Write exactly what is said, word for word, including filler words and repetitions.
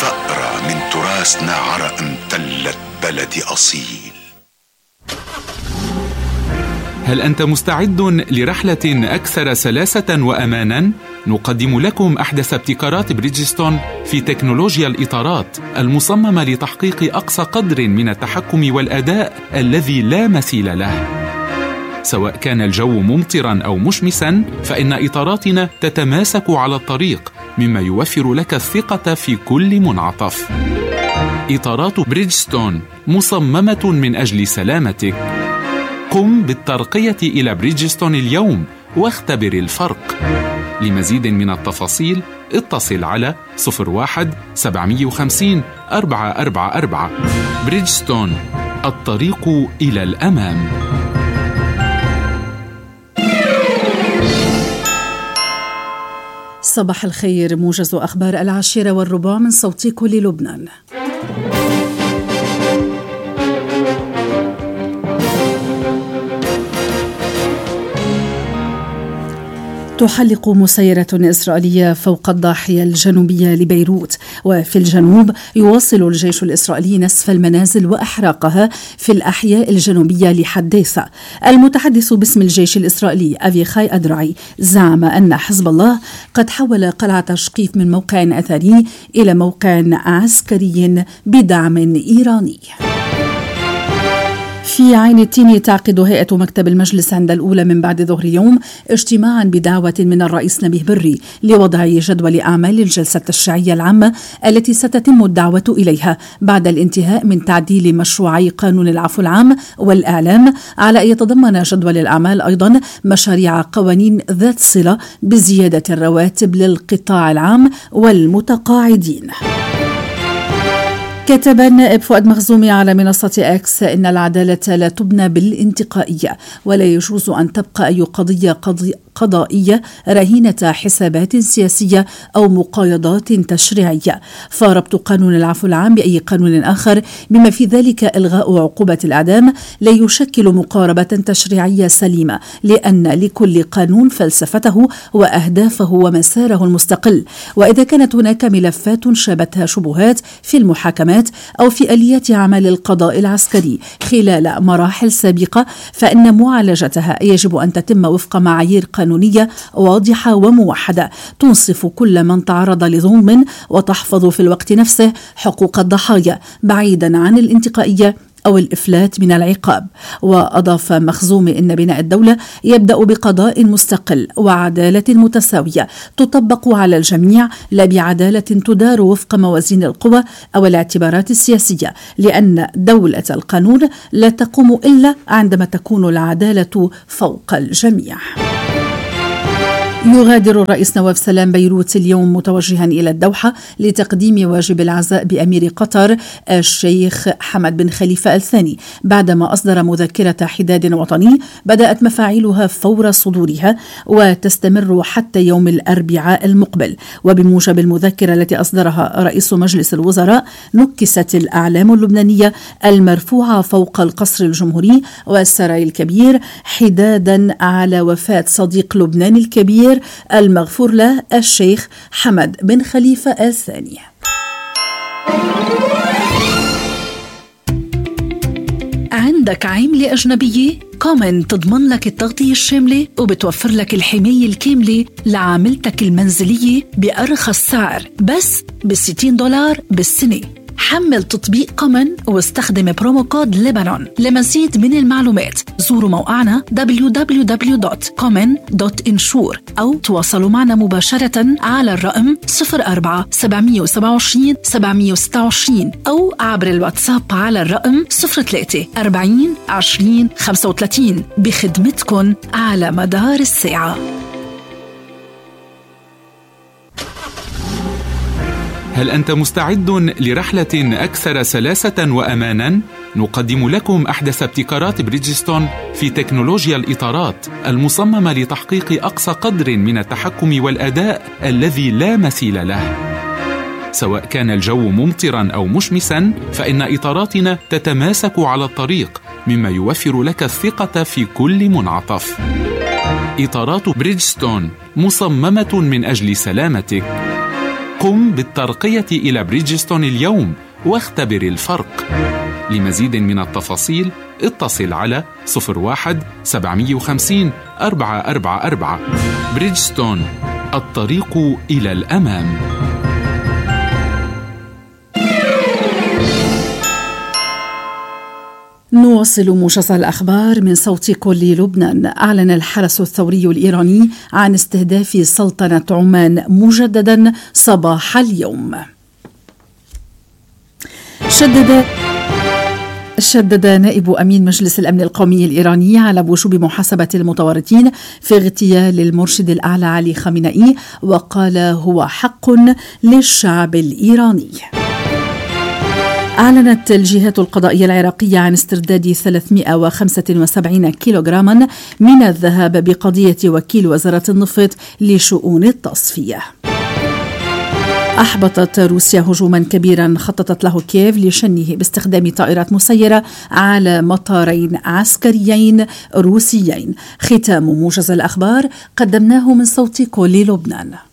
ثأرة من تراثنا عرق امتلت بلدي أصيل. هل أنت مستعد لرحلة أكثر سلاسة وأماناً؟ نقدم لكم أحدث ابتكارات بريدجستون في تكنولوجيا الإطارات المصممة لتحقيق أقصى قدر من التحكم والأداء الذي لا مثيل له. سواء كان الجو ممطراً أو مشمساً، فإن إطاراتنا تتماسك على الطريق، مما يوفر لك الثقة في كل منعطف. إطارات بريدجستون مصممة من أجل سلامتك. قم بالترقية إلى بريدجستون اليوم واختبر الفرق. لمزيد من التفاصيل اتصل على صفر واحد سبعمائة وخمسين أربعة أربعة أربعة. بريدجستون، الطريق إلى الأمام. صباح الخير، موجز أخبار العاشرة والربع من صوت كل لبنان. تحلق مسيرة إسرائيلية فوق الضاحية الجنوبية لبيروت، وفي الجنوب يواصل الجيش الإسرائيلي نسف المنازل وإحراقها في الأحياء الجنوبية لحديثة. المتحدث باسم الجيش الإسرائيلي أفيخاي أدرعي زعم أن حزب الله قد حول قلعة شقيف من موقع أثري إلى موقع عسكري بدعم إيراني. في عين التين تعقد هيئة مكتب المجلس عند الأولى من بعد ظهر يوم اجتماعا بدعوة من الرئيس نبيه بري لوضع جدول أعمال الجلسة التشريعية العامة التي ستتم الدعوة إليها بعد الانتهاء من تعديل مشروعي قانون العفو العام والإعلام، على أن يتضمن جدول الأعمال أيضا مشاريع قوانين ذات صلة بزيادة الرواتب للقطاع العام والمتقاعدين. كتب النائب فؤاد مخزومي على منصة إكس إن العدالة لا تبنى بالانتقائية، ولا يجوز أن تبقى أي قضية قضي قضائية رهينة حسابات سياسية أو مقايضات تشريعية. فربط قانون العفو العام بأي قانون آخر بما في ذلك إلغاء عقوبة الإعدام لا يشكل مقاربة تشريعية سليمة، لأن لكل قانون فلسفته وأهدافه ومساره المستقل. وإذا كانت هناك ملفات شابتها شبهات في المحاكمات أو في آليات أعمال القضاء العسكري خلال مراحل سابقة، فإن معالجتها يجب أن تتم وفق معايير قانونية واضحة وموحدة تنصف كل من تعرض لظلم وتحفظ في الوقت نفسه حقوق الضحايا بعيدا عن الانتقائية أو الإفلات من العقاب. وأضاف مخزومي إن بناء الدولة يبدأ بقضاء مستقل وعدالة متساوية تطبق على الجميع، لا بعدالة تدار وفق موازين القوى أو الاعتبارات السياسية، لأن دولة القانون لا تقوم إلا عندما تكون العدالة فوق الجميع. يغادر الرئيس نواف سلام بيروت اليوم متوجها إلى الدوحة لتقديم واجب العزاء بأمير قطر الشيخ حمد بن خليفة الثاني، بعدما أصدر مذكرة حداد وطني بدأت مفاعيلها فور صدورها وتستمر حتى يوم الأربعاء المقبل. وبموجب المذكرة التي أصدرها رئيس مجلس الوزراء، نكست الأعلام اللبنانية المرفوعة فوق القصر الجمهوري والسراي الكبير حدادا على وفاة صديق لبنان الكبير المغفور له الشيخ حمد بن خليفة الثاني. عندك عملة أجنبية؟ كومن تضمن لك التغطية الشاملة وبتوفر لك الحماية الكاملة لعاملتك المنزلية بأرخص سعر، بس بستين دولار بالسنة. حمل تطبيق كومن واستخدم برومو كود لبنان. لمزيد من المعلومات زوروا موقعنا دبليو دبليو دبليو دوت كومن دوت انشور أو تواصلوا معنا مباشرة على الرقم صفر أربعة سبعمائة وسبعة وعشرين سبعمائة وستة وعشرين أو عبر الواتساب على الرقم صفر ثلاثة أربعين عشرين خمسة وثلاثين، بخدمتكم على مدار الساعة. هل أنت مستعد لرحلة أكثر سلاسة وأماناً؟ نقدم لكم أحدث ابتكارات بريدجستون في تكنولوجيا الإطارات المصممة لتحقيق أقصى قدر من التحكم والأداء الذي لا مثيل له. سواء كان الجو ممطراً أو مشمساً، فإن إطاراتنا تتماسك على الطريق، مما يوفر لك الثقة في كل منعطف. إطارات بريدجستون مصممة من أجل سلامتك. قم بالترقية إلى بريدجستون اليوم واختبر الفرق. لمزيد من التفاصيل اتصل على صفر واحد سبعمية وخمسين أربعة أربعة أربعة. بريدجستون، الطريق إلى الأمام. نواصل موجز الأخبار من صوت كل لبنان. أعلن الحرس الثوري الإيراني عن استهداف سلطنة عمان مجددا صباح اليوم. شدد شدد نائب أمين مجلس الأمن القومي الإيراني على وجوب محاسبة المتورطين في اغتيال المرشد الأعلى علي خامنئي، وقال هو حق للشعب الإيراني. أعلنت الجهات القضائية العراقية عن استرداد ثلاثمائة وخمسة وسبعين كيلوغراما من الذهب بقضية وكيل وزارة النفط لشؤون التصفية. أحبطت روسيا هجوما كبيرا خططت له كييف لشنه باستخدام طائرات مسيرة على مطارين عسكريين روسيين. ختام موجز الأخبار قدمناه من صوت كل لبنان.